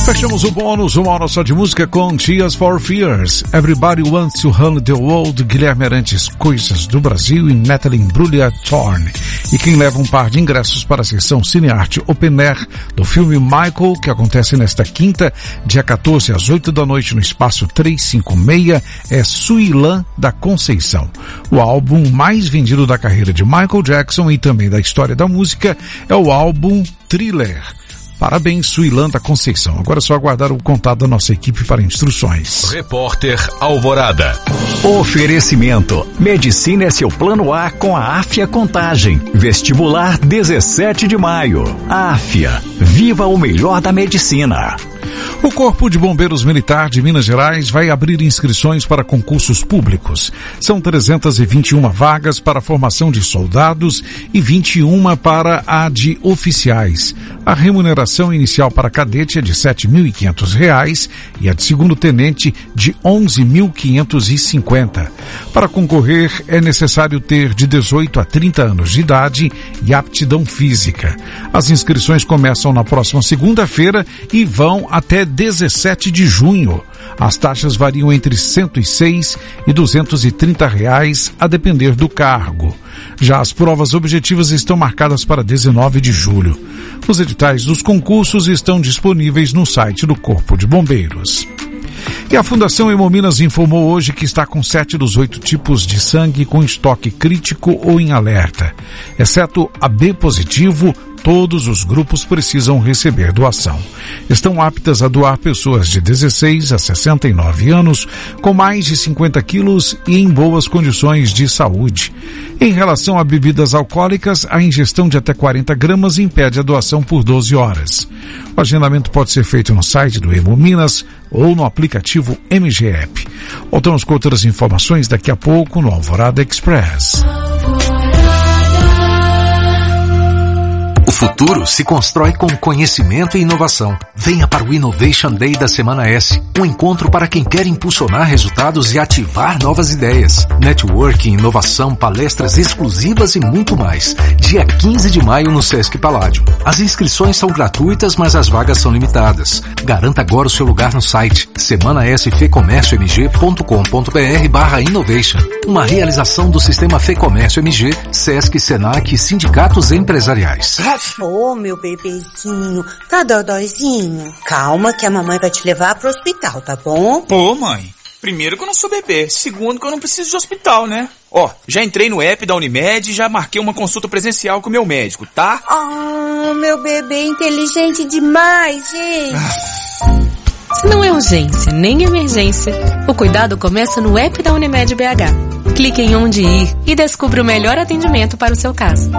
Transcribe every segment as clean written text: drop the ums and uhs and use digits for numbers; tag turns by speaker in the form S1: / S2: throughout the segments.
S1: Fechamos o bônus, uma hora só de música com Tears for Fears, Everybody Wants to Run the World, Guilherme Arantes, Coisas do Brasil e Natalie Imbruglia, Torn. E quem leva um par de ingressos para a sessão Cinearte Open Air do filme Michael, que acontece nesta quinta, dia 14 às 8 da noite no Espaço 356, é Suilã da Conceição. O álbum mais vendido da carreira de Michael Jackson e também da história da música é o álbum Thriller. Parabéns, Suilã da Conceição. Agora é só aguardar o contato da nossa equipe para instruções.
S2: Repórter Alvorada.
S3: Oferecimento. Medicina é seu plano A com a Áfia Contagem. Vestibular 17 de maio. Áfia. Viva o melhor da medicina.
S1: O Corpo de Bombeiros Militar de Minas Gerais vai abrir inscrições para concursos públicos. São 321 vagas para a formação de soldados e 21 para a de oficiais. A remuneração inicial para cadete é de R$ 7.500 e a de segundo tenente de R$ 11.550. Para concorrer é necessário ter de 18 a 30 anos de idade e aptidão física. As inscrições começam na próxima segunda-feira e vão até 17 de junho. As taxas variam entre R$ 106 e R$ 230 a depender do cargo. Já as provas objetivas estão marcadas para 19 de julho. Os editais dos concursos estão disponíveis no site do Corpo de Bombeiros. E a Fundação Hemominas informou hoje que está com 7 dos 8 tipos de sangue com estoque crítico ou em alerta. Exceto a B positivo, todos os grupos precisam receber doação. Estão aptas a doar pessoas de 16 a 69 anos, com mais de 50 quilos e em boas condições de saúde. Em relação a bebidas alcoólicas, a ingestão de até 40 gramas impede a doação por 12 horas. O agendamento pode ser feito no site do Hemominas ou no aplicativo MG App. Voltamos com outras informações daqui a pouco no Alvorada Express.
S2: O futuro se constrói com conhecimento e inovação. Venha para o Innovation Day da Semana S, um encontro para quem quer impulsionar resultados e ativar novas ideias. Networking, inovação, palestras exclusivas e muito mais. Dia 15 de maio no Sesc Paládio. As inscrições são gratuitas, mas as vagas são limitadas. Garanta agora o seu lugar no site semanasfecomérciomg.com.br/innovation. Uma realização do Sistema Fecomércio MG, Sesc, Senac e sindicatos empresariais.
S4: Ô, meu bebezinho, tá dodóizinho? Calma que a mamãe vai te levar pro hospital, tá bom?
S5: Pô, mãe, primeiro que eu não sou bebê, segundo que eu não preciso de hospital, né? Ó, já entrei no app da Unimed e já marquei uma consulta presencial com o meu médico, tá?
S4: Ah, meu bebê inteligente demais, gente.
S6: Se não é urgência nem emergência, o cuidado começa no app da Unimed BH. Clique em onde ir e descubra o melhor atendimento para o seu caso.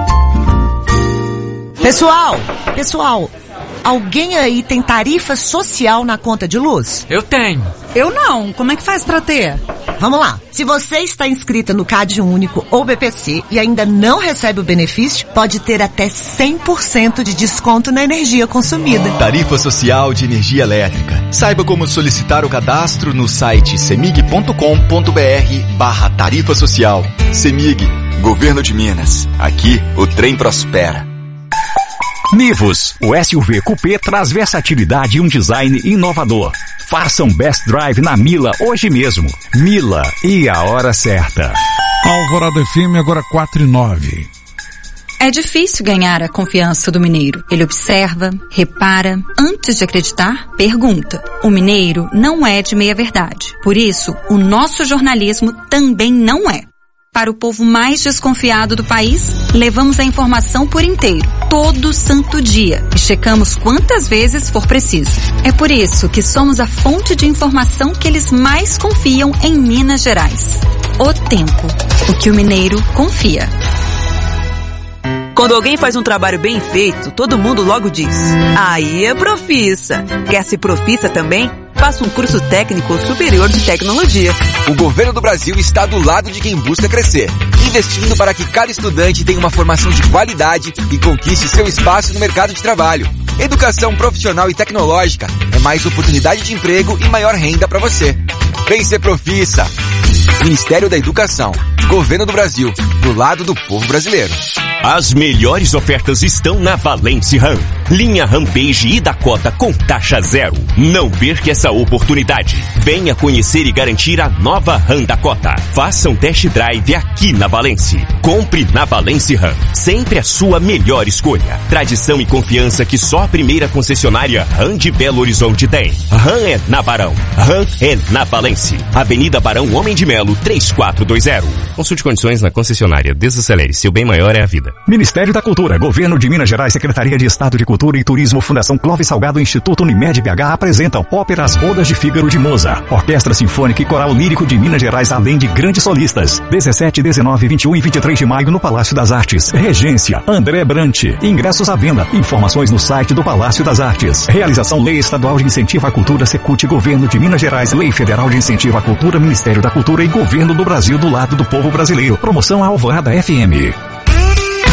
S7: Pessoal, alguém aí tem tarifa social na conta de luz?
S8: Eu tenho.
S9: Eu não. Como é que faz pra ter?
S7: Vamos lá. Se você está inscrita no CAD Único ou BPC e ainda não recebe o benefício, pode ter até 100% de desconto na energia consumida.
S10: Tarifa social de energia elétrica. Saiba como solicitar o cadastro no site cemig.com.br/tarifa social. Cemig, Governo de Minas. Aqui o trem prospera.
S3: Nivus, o SUV Coupé traz versatilidade e um design inovador. Faça um best drive na Mila hoje mesmo. Mila e a hora certa.
S1: Alvorada FM agora 4:09.
S11: É difícil ganhar a confiança do mineiro. Ele observa, repara, antes de acreditar, pergunta. O mineiro não é de meia-verdade. Por isso, o nosso jornalismo também não é. Para o povo mais desconfiado do país, levamos a informação por inteiro, todo santo dia, e checamos quantas vezes for preciso. É por isso que somos a fonte de informação que eles mais confiam em Minas Gerais. O Tempo, o que o mineiro confia.
S12: Quando alguém faz um trabalho bem feito, todo mundo logo diz: aí é profissa. Quer ser profissa também? Faça um curso técnico superior de tecnologia.
S13: O governo do Brasil está do lado de quem busca crescer, investindo para que cada estudante tenha uma formação de qualidade e conquiste seu espaço no mercado de trabalho. Educação profissional e tecnológica é mais oportunidade de emprego e maior renda para você. Vem ser profissa. Ministério da Educação, Governo do Brasil, do lado do povo brasileiro.
S8: As melhores ofertas estão na Valence Ram. Linha Rampage e Dakota com taxa zero. Não perca essa oportunidade. Venha conhecer e garantir a nova Ram Dakota. Faça um test drive aqui na Valence. Compre na Valence Ram. Sempre a sua melhor escolha. Tradição e confiança que só a primeira concessionária Ram de Belo Horizonte tem. Ram é na Barão. Ram é na Valence. Avenida Barão Homem de Melo, 3420. Consulte condições na concessionária. Desacelere. Seu bem maior é a vida.
S3: Ministério da Cultura, Governo de Minas Gerais, Secretaria de Estado de Cultura e Turismo, Fundação Clóvis Salgado, Instituto Unimed BH apresentam Ópera As Bodas de Fígaro de Mozart, Orquestra Sinfônica e Coral Lírico de Minas Gerais, além de grandes solistas. 17, 19, 21 e 23 de maio no Palácio das Artes. Regência, André Brant. Ingressos à venda. Informações no site do Palácio das Artes. Realização Lei Estadual de Incentivo à Cultura, Secult, Governo de Minas Gerais, Lei Federal de Incentivo à Cultura, Ministério da Cultura e Governo do Brasil do lado do povo brasileiro. Promoção Alvorada FM.